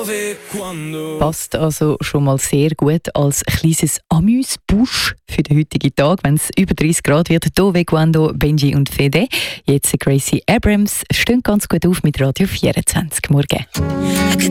Passt also schon mal sehr gut als kleines Amüs-Busch für den heutigen Tag, wenn es über 30 Grad wird. Dove Quando, Benji und Fede. Jetzt Gracie Abrams stehen ganz gut auf mit Radio 24. Morgen.